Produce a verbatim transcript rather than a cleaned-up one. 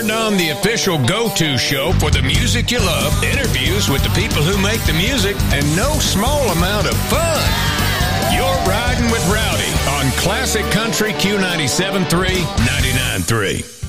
On the official go-to show for the music you love, interviews with the people who make the music, and no small amount of fun. You're riding with Rowdy on Classic Country Q ninety-seven point three, ninety-nine point three.